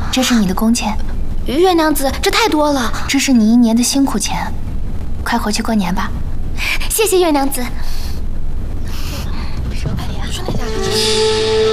这是你的工钱。 月娘子，这太多了。 这是你1年的辛苦钱，快回去过年吧。 谢谢月娘子。 说那家伙。